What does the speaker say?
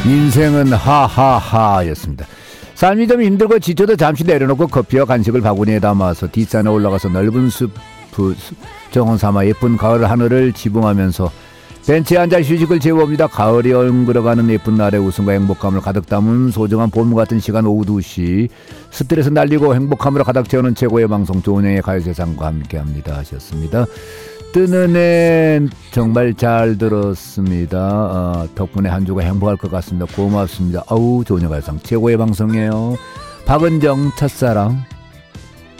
인생은 하하하였습니다. 삶이 좀 힘들고 지쳐도 잠시 내려놓고 커피와 간식을 바구니에 담아서 뒷산에 올라가서 넓은 숲 정원 삼아 예쁜 가을 하늘을 지붕하면서 벤치에 앉아 휴식을 제어봅니다. 가을이 엉그러가는 예쁜 날의 웃음과 행복감을 가득 담은 소중한 봄 같은 시간 오후 2시 스트레스 날리고 행복함으로 가득 채우는 최고의 방송 조은영의 가요세상과 함께합니다 하셨습니다. 뜨는 애 정말 잘 들었습니다. 덕분에 한 주가 행복할 것 같습니다. 고맙습니다. 조은영 가요세상 최고의 방송이에요. 박은정 첫사랑.